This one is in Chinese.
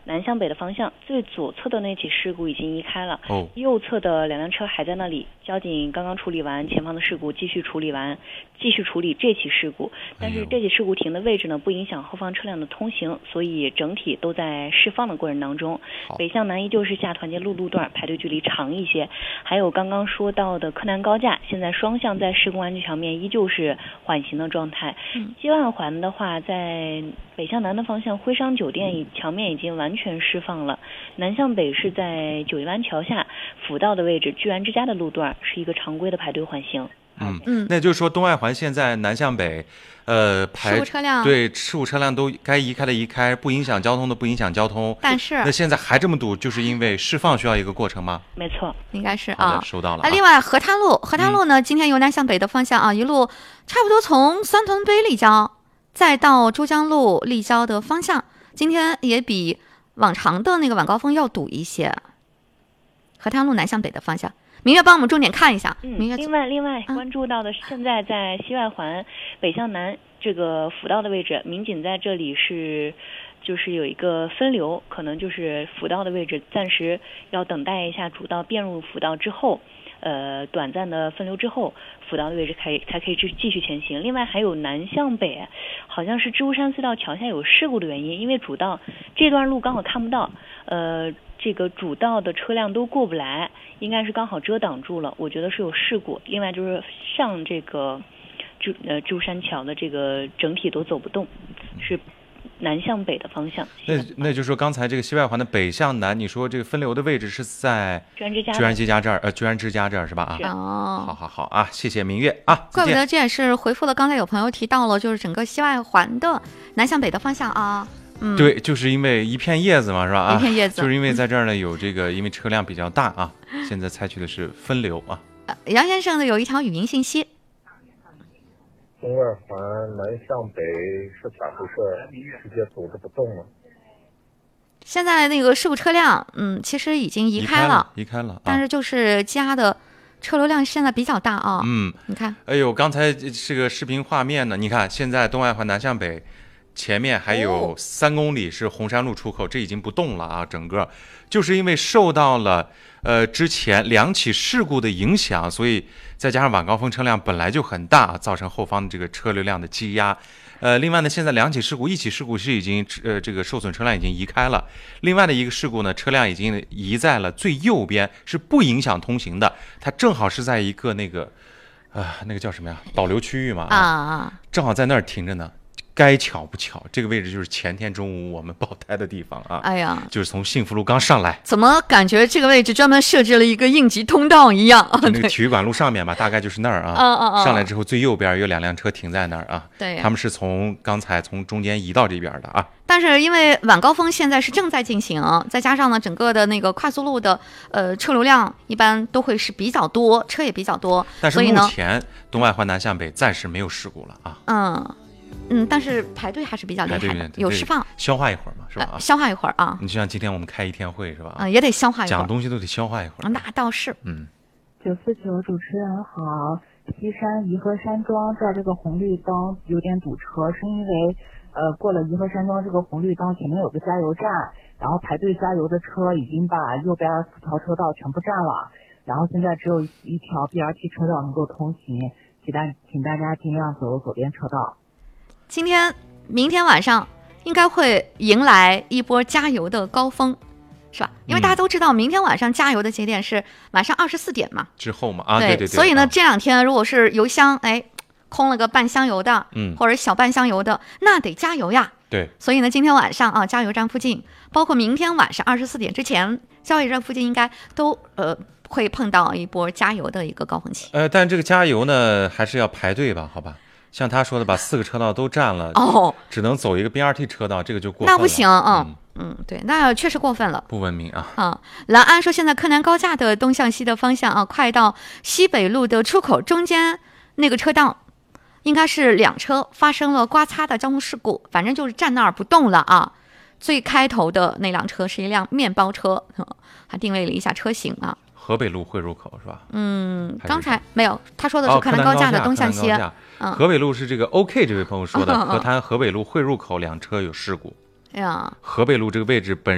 南向北的方向，最左侧的那起事故已经移开了，右侧的2辆车还在那里。交警刚刚处理完前方的事故，继续处理这起事故。但是这起事故停的位置呢，不影响后方车辆的通行，所以整体都在释放的过程当中。北向南依旧是下团结路段排队距离长一些，还有刚刚说到的柯南高架，现在双向在施工安全桥面依旧是缓行的状态。西外环的话，在北向南的方向，徽商酒店桥面已经完全释放了。南向北是在九一湾桥下辅道的位置，居然之家的路段是一个常规的排队缓行。 那就是说东外环现在南向北， 事故车辆对事故车辆都该移开的移开，不影响交通的不影响交通。 但是那现在还这么堵，就是因为释放需要一个过程吗？ 没错， 应该是啊，收到了。 另外河滩路呢，今天由南向北的方向啊，一路差不多从三屯碑立交再到珠江路立交的方向，今天也比往常的那个晚高峰要堵一些。河滩路南向北的方向，明月帮我们重点看一下。 另外关注到的是，现在在西外环北向南这个辅道的位置，民警在这里就是有一个分流，可能就是辅道的位置暂时要等待一下主道变入辅道之后，短暂的分流之后，辅道的位置才可以继续前行。另外还有南向北，好像是知山隧道桥下有事故的原因，因为主道这段路刚好看不到，这个主道的车辆都过不来，应该是刚好遮挡住了，我觉得是有事故。另外就是上这个珠山桥的这个整体都走不动，是南向北的方向。 那就是说刚才这个西外环的北向南，你说这个分流的位置是在居然之家这儿，居然之家这儿是吧？好啊，谢谢明月啊。 怪不得这也是回复了刚才有朋友提到了，就是整个西外环的南向北的方向啊。 对，就是因为一片叶子嘛，是吧？ 一片叶子， 就是因为在这儿呢有这个，因为车辆比较大啊，现在采取的是分流啊。 杨先生呢有一条语音信息。 东外环南向北是咋回事？直接走着不动了。 现在那个事故车辆，其实已经移开了，但是就是家的车流量现在比较大啊。你看， 哎呦，刚才这个视频画面呢，你看现在东外环南向北。前面还有3公里是红山路出口，这已经不动了啊！整个就是因为受到了之前2起事故的影响，所以再加上晚高峰车辆本来就很大，造成后方的这个车流量的积压。另外呢，现在2起事故，1起事故是已经这个受损车辆已经移开了，另外的一个事故呢，车辆已经移在了最右边，是不影响通行的，它正好是在一个那个叫什么呀？导流区域嘛正好在那儿停着呢。该巧不巧，这个位置就是前天中午我们爆胎的地方啊！ 哎呀， 就是从幸福路刚上来， 怎么感觉这个位置专门设置了一个应急通道一样？ 就那个体育馆路上面吧，大概就是那儿啊。上来之后最右边有2辆车停在那儿啊。 对， 他们是刚才从中间移到这边的啊。 但是因为晚高峰现在是正在进行，再加上呢整个的那个快速路的车流量一般都会是比较多，车也比较多。 但是目前东外环南向北暂时没有事故了啊。 但是排队还是比较厉害的，有释放， 消化一会儿嘛，是吧？ 消化一会儿啊。 你就像今天我们开1天会是吧？ 也得消化一会儿， 讲东西都得消化一会儿。 那倒是。 949主持人好，西山颐和山庄这儿这个红绿灯有点堵车，是因为过了颐和山庄这个红绿灯前面有个加油站，然后排队加油的车已经把右边4条车道全部占了，然后现在只有1条 BRT 车道能够通行，请大家尽量走左边车道。 明天晚上应该会迎来一波加油的高峰，是吧？因为大家都知道，明天晚上加油的节点是晚上24点嘛， 之后嘛对。 所以呢，这2天如果是油箱空了个半箱油的，或者小半箱油的，那得加油呀。 对。 所以呢，今天晚上加油站附近，包括明天晚上24点之前，加油站附近应该都会碰到一波加油的一个高峰期。 但这个加油呢，还是要排队吧？好吧。像他说的，把4个车道都占了，只能走一个 BRT 车道，这个就过分了。 那不行，对，那确实过分了， 不文明啊。 蓝安说，现在柯南高架的东向西的方向快到西北路的出口中间那个车道，应该是2车发生了刮擦的交通事故，反正就是站那儿不动了啊。最开头的那辆车是一辆面包车，还定位了一下车型啊。 河北路汇入口是吧？ 刚才没有，他说的是柯南高架的东向西。 河北路是这个 OK 这位朋友说的，河滩河北路汇入口2车有事故。 哎呀， 河北路这个位置本